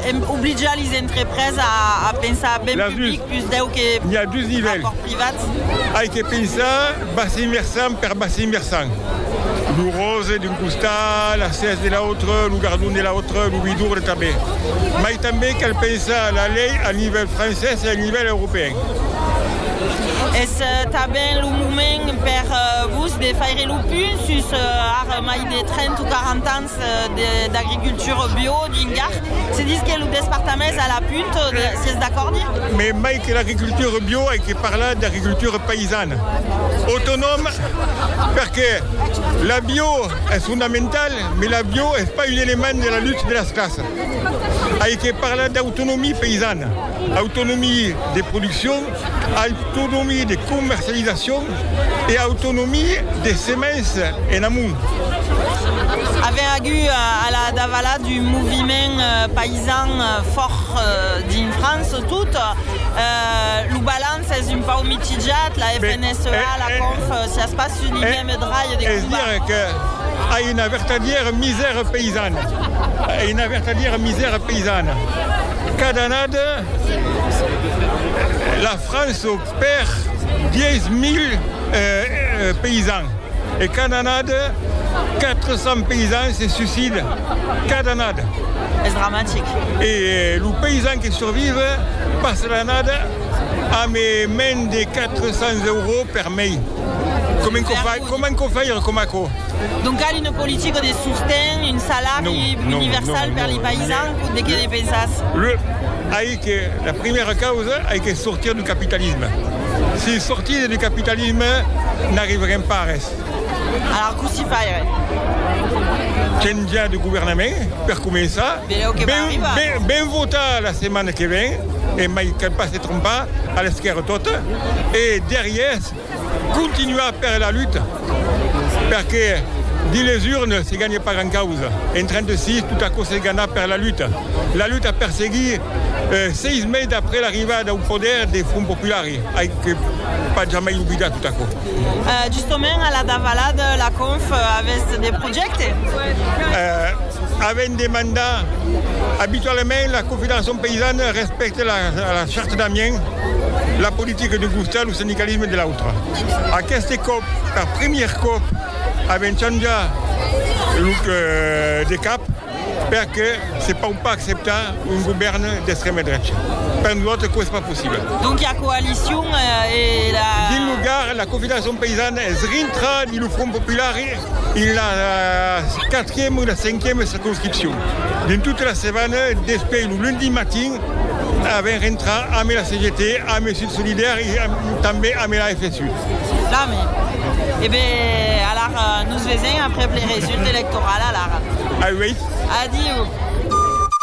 obliga les entreprises a pensar ben public plus deu que il y a 12 nivells privats. Hay que pensar bassin versant per bassin versant. Le rose d'un costat, la cesse de l'autre, le gardon de l'autre, le bidour de també. Mais també cal pensar la lei a nivell francès et a nivell européen. Est-ce que le moment pour vous de faire le plus sur de 30 ou 40 ans d'agriculture bio d'Ingar? C'est dit que le département à la punte, c'est d'accord? Mais que l'agriculture bio et que parle d'agriculture paysanne. Autonome, parce que la bio est fondamentale, mais la bio n'est pas un élément de la lutte de la classe. Et que parle d'autonomie paysanne, autonomie de production, autonomie de commercialisation et autonomie des semences en amont. Avec eu à la Davala du mouvement paysan fort en France toute, le balance est un peu mitigé, la FNSEA, la CONF, ça se passe une même draille de combat. C'est-à-dire qu'il y a une véritable misère paysanne. Une véritable misère paysanne. Cada année, la France perd 10 000 paysans. Et cada année, 400 paysans se suicident cada année. C'est dramatique. Et les paysans qui survivent passent l'année à moins de 400 € par mai. Comment on fait comme ça? Donc, il y a une politique de soutien, une salaire universelle pour les paysans, de que les paysans? La première cause, c'est que sortir du capitalisme. Si sortir du capitalisme, n'arriveront pas à rester. Alors, qu'est-ce qu'il fait? Changer de gouvernement, pour commencer. Ben voter la semaine qui vient, et qu'elle ne se trompe pas, à l'esquerre toute. Et derrière, continuer à faire la lutte. Parce que, dit les urnes, c'est gagné par une cause. En 36, tout à coup, c'est gagné par la lutte. La lutte a perségué 6 mois après l'arrivée au pouvoir des Front Populaire, avec pas jamais oublié tout à coup. Justement, à la Davalade, la CONF avait des projets avec des mandats. Habituellement, la Confédération paysanne respecte la charte d'Amiens, la politique de Gustave, le syndicalisme de l'autre. À cette COP, la première COP, avait changé le look des caps, parce que ce n'est pas acceptable un gouvernement d'extrême droite. Pour nous autres, ce n'est pas possible. Donc il y a coalition et la... Dans le la Confédération paysanne est rentrée dans le Front Populaire in la 4e ou la 5e circonscription. Dans toute la semaine, depuis le lundi matin, avait rentré à la CGT, à la Sud Solidaire et à la FSU. Là, mais... Eh bien, alors, nous faisons après les résultats électoraux. Alors. Ah oui. Adieu.